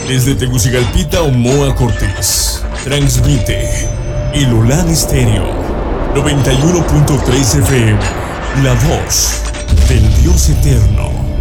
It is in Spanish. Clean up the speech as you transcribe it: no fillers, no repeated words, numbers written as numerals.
Desde Tegucigalpita, Omoa Cortés. Transmite el Olan Estéreo 91.3 FM. La voz del Dios eterno.